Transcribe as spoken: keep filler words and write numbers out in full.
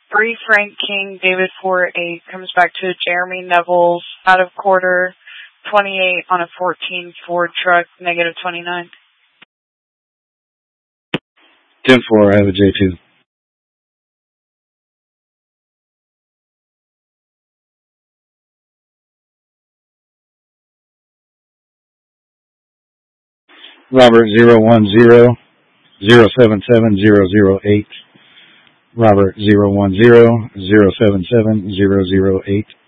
three Frank King, David four eight comes back to Jeremy Neville's out of quarter twenty-eight on a fourteen Ford truck, negative twenty-nine. ten four, I have a J two. Robert zero one zero zero seven seven zero zero eight. Robert zero one zero zero seven seven zero zero eight.